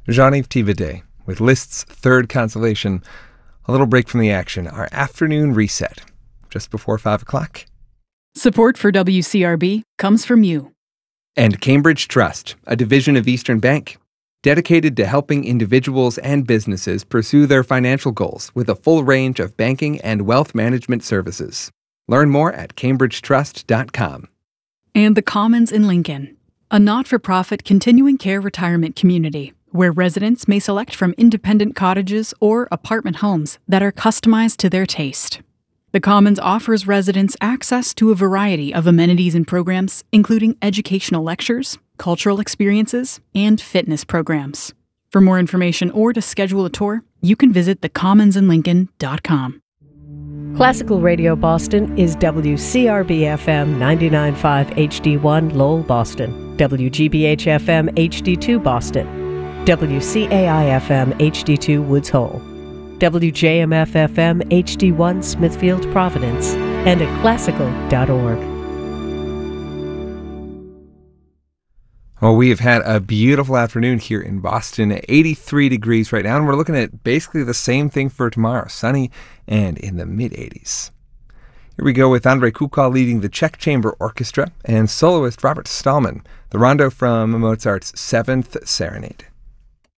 Jean-Yves Thibaudet with Liszt's Third Consolation. A little break from the action, our afternoon reset, just before 5 o'clock. Support for WCRB comes from you. And Cambridge Trust, a division of Eastern Bank, dedicated to helping individuals and businesses pursue their financial goals with a full range of banking and wealth management services. Learn more at cambridgetrust.com. And the Commons in Lincoln, a not-for-profit continuing care retirement community where residents may select from independent cottages or apartment homes that are customized to their taste. The Commons offers residents access to a variety of amenities and programs, including educational lectures, cultural experiences, and fitness programs. For more information or to schedule a tour, you can visit thecommonsinlincoln.com. Classical Radio Boston is WCRB-FM 99.5 HD1 Lowell, Boston, WGBH-FM HD2 Boston, WCAI-FM HD2 Woods Hole, WJMF-FM HD1 Smithfield, Providence, and at classical.org. Well, we have had a beautiful afternoon here in Boston, 83 degrees right now, and we're looking at basically the same thing for tomorrow, sunny and in the mid-80s. Here we go with Andrei Kukal leading the Czech Chamber Orchestra and soloist Robert Stallman, the rondo from Mozart's Seventh Serenade.